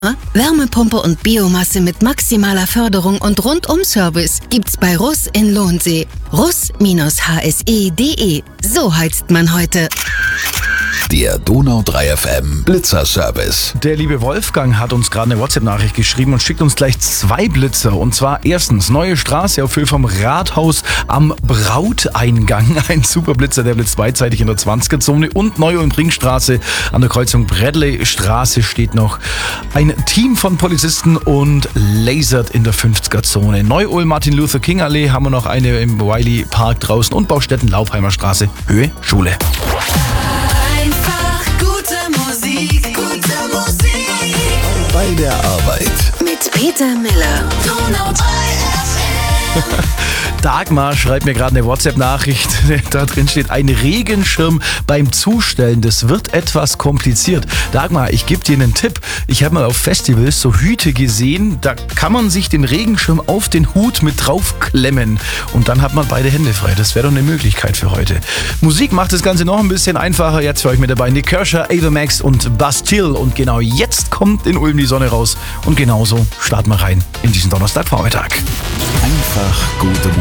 Wärmepumpe und Biomasse mit maximaler Förderung und Rundum-Service gibt's bei Russ in Lohnsee. Russ-hse.de. So heizt man heute. Der Donau 3 FM Blitzer-Service. Der liebe Wolfgang hat uns gerade eine WhatsApp-Nachricht geschrieben und schickt uns gleich 2 Blitzer. Und zwar erstens, neue Straße auf Höhe vom Rathaus am Brauteingang. Ein super Blitzer, der blitzt beidseitig in der 20er-Zone. Und Neu-Ulm-Ringstraße an der Kreuzung Bradley-Straße steht noch ein Team von Polizisten und lasert in der 50er-Zone. Neu-Ulm, Martin-Luther-King-Allee haben wir noch eine im Wiley Park draußen und Baustätten Laubheimer Straße, Höhe Schule. Bei der Arbeit. Mit Peter Miller. Donau 3 FM. Dagmar schreibt mir gerade eine WhatsApp-Nachricht. Da drin steht, ein Regenschirm beim Zustellen. Das wird etwas kompliziert. Dagmar, ich gebe dir einen Tipp. Ich habe mal auf Festivals so Hüte gesehen. Da kann man sich den Regenschirm auf den Hut mit draufklemmen. Und dann hat man beide Hände frei. Das wäre doch eine Möglichkeit für heute. Musik macht das Ganze noch ein bisschen einfacher. Jetzt für euch mit dabei Nick Kershaw, Ava Max und Bastille. Und genau jetzt kommt in Ulm die Sonne raus. Und genauso starten wir rein in diesen Donnerstagvormittag. Einfach gute Musik.